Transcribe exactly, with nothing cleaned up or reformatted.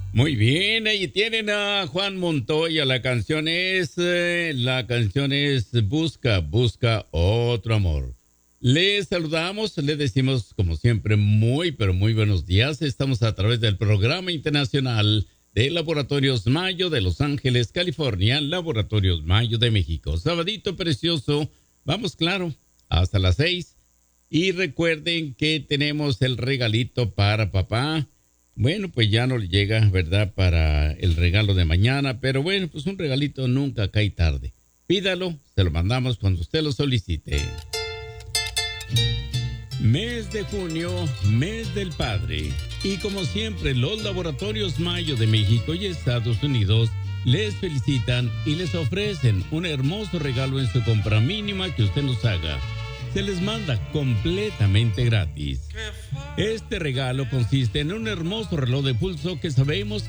Muy bien, ahí tienen a Juan Montoya. La canción es, eh, la canción es Busca, busca otro amor. Les saludamos, les decimos como siempre muy, pero muy buenos días. Estamos a través del programa internacional de Laboratorios Mayo de Los Ángeles, California, Laboratorios Mayo de México. Sabadito precioso, vamos claro, hasta las seis. Y recuerden que tenemos el regalito para papá. Bueno, pues ya no le llega, ¿verdad?, para el regalo de mañana, pero bueno, pues un regalito nunca cae tarde. Pídalo, se lo mandamos cuando usted lo solicite. Mes de junio, mes del padre. Y como siempre, los Laboratorios Mayo de México y Estados Unidos les felicitan y les ofrecen un hermoso regalo en su compra mínima que usted nos haga. Se les manda completamente gratis. Este regalo consiste en un hermoso reloj de pulso que sabemos